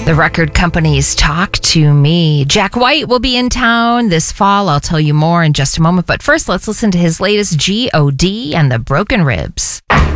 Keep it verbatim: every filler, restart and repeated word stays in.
The record companies Talk to Me. Jack White will be in town this fall. I'll tell you more in just a moment. But first, let's listen to his latest G O D and the Broken Ribs.